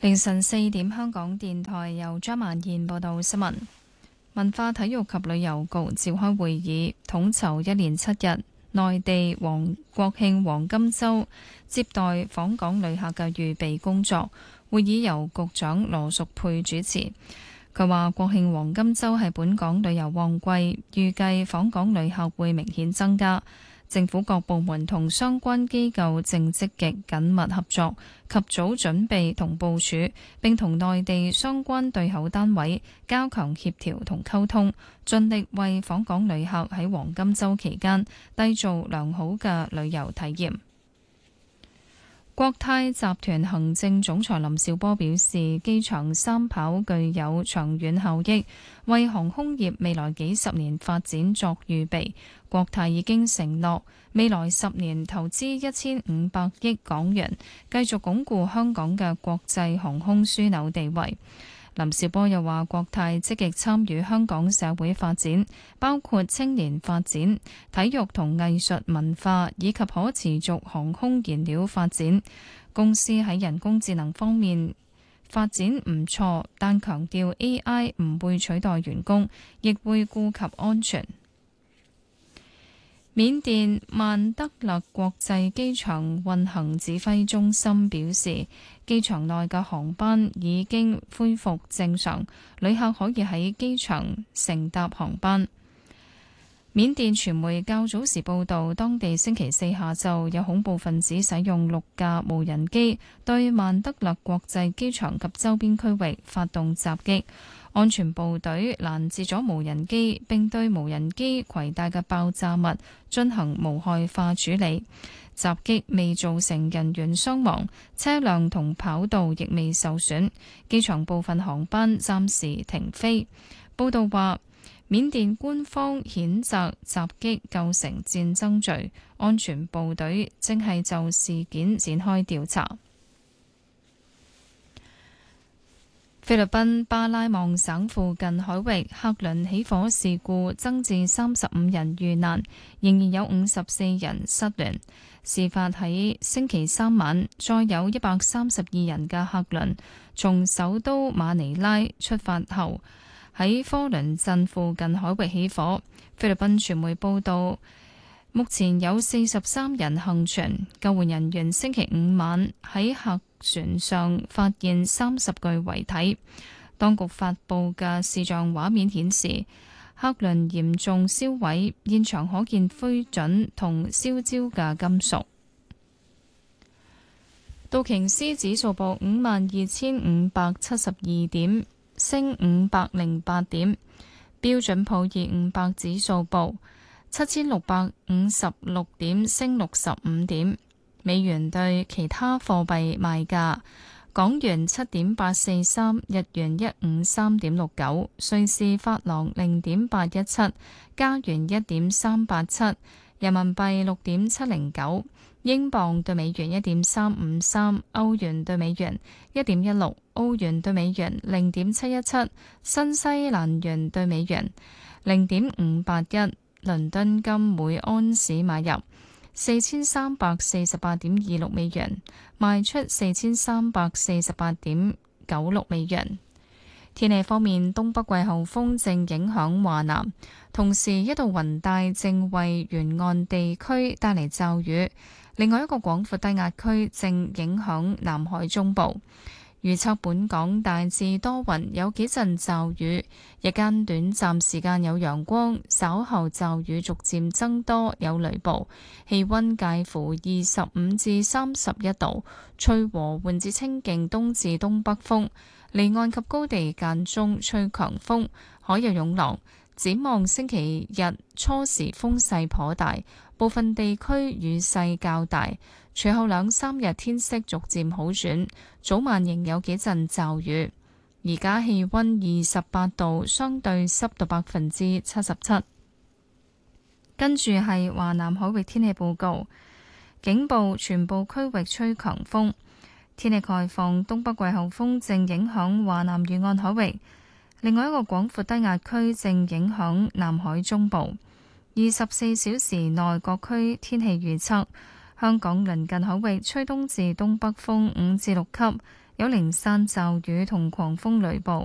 凌晨4點，香港電台由張曼燕報道新聞。文化體育及旅遊局召開會議，統籌一連7日內地國慶黃金週接待訪港旅客嘅預備工作。會議由局長羅淑佩主持。佢話：國慶黃金週係本港旅遊旺季，預計訪港旅客會明顯增加。政府各部門同相關機構正積極緊密合作，及早準備同部署，並同內地相關對口單位加強協調同溝通，盡力為訪港旅客喺黃金週期間締造良好嘅旅遊體驗。國泰集團行政總裁林紹波表示，機場三跑具有長遠效益，為航空業未來幾十年發展作預備。國泰已經承諾未來10年投資1500億港元，繼續鞏固香港嘅國際航空樞紐地位。林紹波又話，國泰積極參與香港社會發展，包括青年發展、體育同藝術文化以及可持續航空燃料發展。公司喺人工智能方面發展唔錯，但強調 AI 唔會取代員工，亦會顧及安全。緬甸曼德勒國際機場運行指揮中心表示，機場內嘅航班已經恢復正常，旅客可以喺機場乘搭航班。緬甸傳媒較早時報道，當地星期四下晝有恐怖分子使用6架無人機對曼德勒國際機場及周邊區域發動襲擊。安全部隊攔截咗無人機，並對無人機攜帶嘅爆炸物進行無害化處理。襲擊未造成人員傷亡，車輛同跑道亦未受損。機場部分航班暫時停飛。報道話，緬甸官方譴責襲擊構成戰爭罪，安全部隊正係就事件展開調查。菲律賓巴拉望省附近海域客輪起火事故增至35人遇難，仍然有54人失聯。事發喺星期三晚，載有132人嘅客輪從首都馬尼拉出發後，喺科倫鎮附近海域起火。菲律賓傳媒報道，目前有43人幸存。救援人員星期五晚喺客船上發現30具遺體。當局發布嘅視像畫面顯示，客輪嚴重燒毀，現場可見灰燼同燒焦嘅金屬。道瓊斯指數報52,572點，升508點。標準普爾500指數報7,656點，升65點。美元對其他貨幣賣價：港元7.843，日元153.69，瑞士法郎0.817，加元1.387，人民幣6.709，英鎊對美元1.353，歐元對美元1.16，澳元對美元0.717，新西蘭元對美元0.581。倫敦金每安士買入4348.26美元，賣出4348.96美元。天氣方面，東北季候風正影響華南，同時一道雲帶正為沿岸地區帶嚟驟雨。另外一個廣闊低壓區正影響南海中部。預測本港大致多雲，有幾陣驟雨，日間短暫時間有陽光，稍後驟雨逐漸增多，有雷暴。氣溫介乎25至31度，吹和緩至清勁東至東北風，離岸及高地間中吹強風，海有湧浪。展望星期日初時風勢頗大，部分地區雨勢較大。隨後2-3日天色逐漸好轉，早晚仍有幾陣驟雨。而家氣溫28度，相對濕度77%。跟住係華南海域天氣報告，警報全部區域吹強風。天氣概況，東北季候風正影響華南沿岸海域，另外一個廣闊低壓區正影響南海中部。24小時內各區天氣預測。香港鄰近海域吹東至東北風5至6級， 有零散驟雨同狂風雷暴。